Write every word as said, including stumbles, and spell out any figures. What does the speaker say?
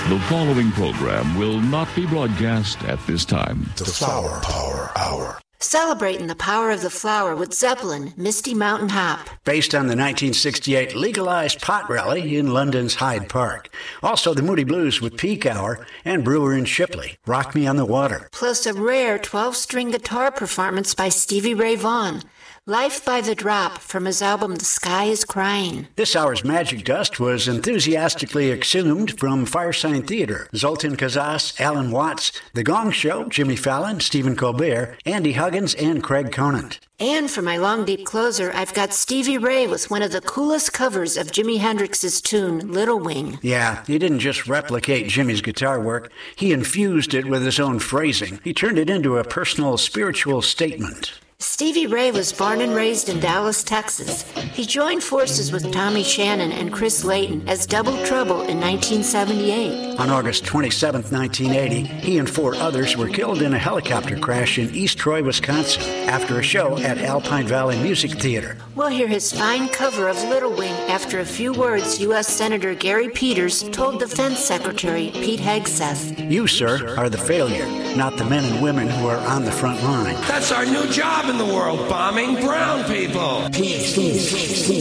The following program will not be broadcast at this time. The Flower Power Hour. Celebrating the power of the flower with Zeppelin, Misty Mountain Hop. Based on the nineteen sixty-eight legalized pot rally in London's Hyde Park. Also the Moody Blues with Peak Hour and Brewer and Shipley, Rock Me on the Water. Plus a rare twelve-string guitar performance by Stevie Ray Vaughan. Life by the Drop from his album The Sky is Crying. This hour's Magic Dust was enthusiastically exhumed from Firesign Theater. Zoltan Kazas, Alan Watts, The Gong Show, Jimmy Fallon, Stephen Colbert, Andy Huggins, and Craig Conant. And for my long deep closer, I've got Stevie Ray with one of the coolest covers of Jimi Hendrix's tune, Little Wing. Yeah, he didn't just replicate Jimmy's guitar work. He infused it with his own phrasing. He turned it into a personal spiritual statement. Stevie Ray was born and raised in Dallas, Texas. He joined forces with Tommy Shannon and Chris Layton as Double Trouble in nineteen seventy-eight. On August twenty-seventh, nineteen eighty, he and four others were killed in a helicopter crash in East Troy, Wisconsin, after a show at Alpine Valley Music Theater. We'll hear his fine cover of Little Wing after a few words U S Senator Gary Peters told Defense Secretary Pete Hegseth. You, sir, are the failure, not the men and women who are on the front line. That's our new job in the world, bombing brown people. Peace, peace, peace, peace.